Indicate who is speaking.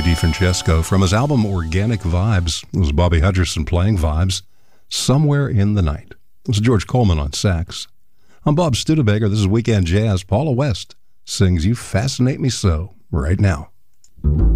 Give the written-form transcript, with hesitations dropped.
Speaker 1: DiFrancesco. From his album Organic Vibes, it was Bobby Hutcherson playing Vibes, Somewhere in the Night. This is George Coleman on sax. I'm Bob Studebaker. This is Weekend Jazz. Paula West sings You Fascinate Me So right now.